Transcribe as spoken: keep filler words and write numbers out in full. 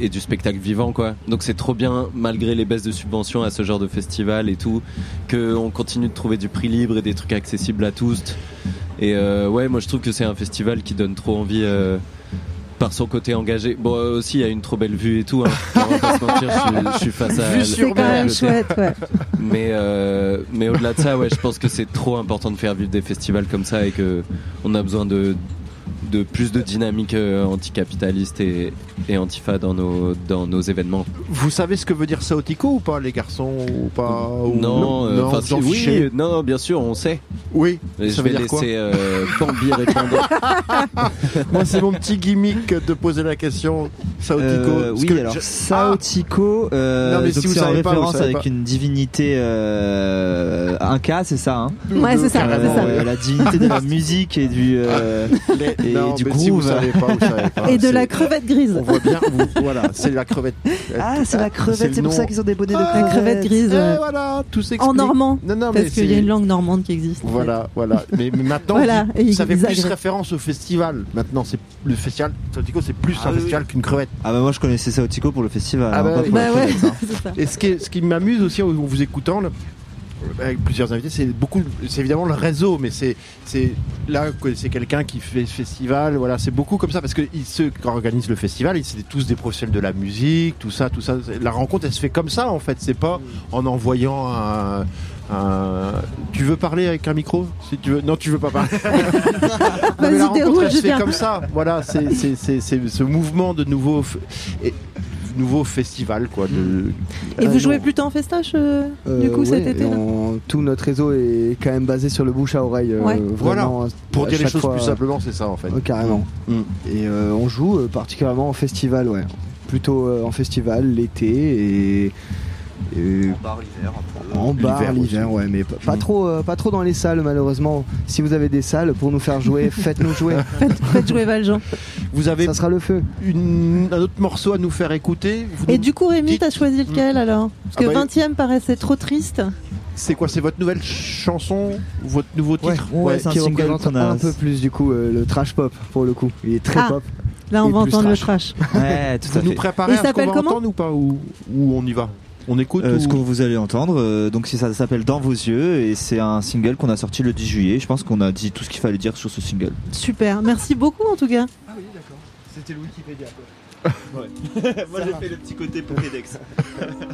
et du spectacle vivant, quoi. Donc c'est trop bien, malgré les baisses de subventions à ce genre de festival et tout, qu'on continue de trouver du prix libre et des trucs accessibles à tous. Et euh, ouais, moi je trouve que c'est un festival qui donne trop envie euh, par son côté engagé. Bon, euh, aussi il y a une trop belle vue et tout, hein. On va pas se mentir, je suis, je suis face à... C'est quand même chouette, ouais. Mais, euh, mais au-delà de ça, ouais, je pense que c'est trop important de faire vivre des festivals comme ça et qu'on a besoin de... de plus de dynamique euh, anticapitaliste et, et antifa dans nos, dans nos événements. Vous savez ce que veut dire Saotico ou pas, les garçons ou pas ou Non, euh, non, si, oui, non, bien sûr, on sait. Oui, et ça je veut vais dire quoi laisser euh, Bambi répondre. Moi, c'est mon petit gimmick de poser la question. Saotico. Euh, oui, que alors je... Saotico, euh, non, mais donc si vous c'est en savez pas, référence vous savez avec pas. une divinité euh, Inca, c'est ça, hein Ouais, c'est ça, c'est ça. Euh, la divinité de la musique et du euh, Les... et non, du mais groove. si vous savez pas, vous savez pas. Et de C'est- la crevette grise. On voit bien, vous- voilà, c'est la crevette. Ah, c'est la crevette, c'est c'est, le pour ça nom. qu'ils ont des bonnets de La crevette. crevette grise. Et ouais. voilà, tout s'explique. En normand. Non, non, mais Parce qu'il y a c'est- une langue normande qui existe. en fait. Voilà, voilà. Mais, mais maintenant, Voilà, et ils ça fait plus agrègent. référence au festival. Maintenant, c'est le festival. Saotico, c'est plus Ah un oui, festival oui. qu'une crevette. Ah bah moi je connaissais Saotico pour le festival. Ah hein, bah pas oui. pour la Bah ouais, crevette, hein. c'est ça. Et ce qui, est- ce qui m'amuse aussi en vous écoutant, là, avec plusieurs invités, c'est beaucoup, c'est évidemment le réseau, mais c'est, c'est là que c'est quelqu'un qui fait ce festival, voilà, c'est beaucoup comme ça parce que ils, ceux qui organisent le festival, ils c'est tous des professionnels de la musique, tout ça, tout ça. La rencontre, elle se fait comme ça en fait, c'est pas en envoyant un. un- Tu veux parler avec un micro si tu veux. Non, tu veux pas parler. Non, mais Vas-y, la rencontre, déroule, elle je se fait viens. comme ça. Voilà, c'est, c'est, c'est, c'est ce mouvement de nouveau. f- Et, nouveau festival quoi de... Et Ah, vous jouez non. plutôt en festoche euh, du coup Euh, cet ouais, été et là on- tout notre réseau est quand même basé sur le bouche à oreille. euh, Ouais. Vraiment, pour à dire les chaque choses fois, plus simplement, c'est ça en fait. euh, carrément. Mm. Et euh, on joue euh, particulièrement en festival, ouais. Plutôt euh, en festival l'été et, et En bar l'hiver un peu. en bar l'hiver l'hiver, aussi. ouais, mais pas, pas trop, euh, pas trop dans les salles malheureusement. Si vous avez des salles pour nous faire jouer, faites-nous jouer. faites, faites jouer Valjean. Vous avez Ça sera le feu. une... un autre morceau à nous faire écouter. Vous Et nous- du coup Rémi, dites- t'as choisi lequel alors Parce que Ah bah, vingtième paraissait trop triste. C'est quoi? C'est votre nouvelle chanson? Votre nouveau Ouais, titre? ouais, c'est un qui single représente qu'on a- un peu plus du coup euh, le trash pop pour le coup. Il est très Ah. pop. Là on Et va plus entendre le trash. trash. Ouais, tout Vous à nous fait. préparez Il à ce qu'on s'appelle va comment entendre ou pas, ou... ou on y va? On écoute Euh, ou... ce que vous allez entendre, euh, donc si ça s'appelle Dans vos yeux et c'est un single qu'on a sorti le dix juillet. Je pense qu'on a dit tout ce qu'il fallait dire sur ce single. Super, merci beaucoup en tout cas. Ah oui, d'accord. C'était le Wikipédia. Moi j'ai fait le petit côté Pokédex.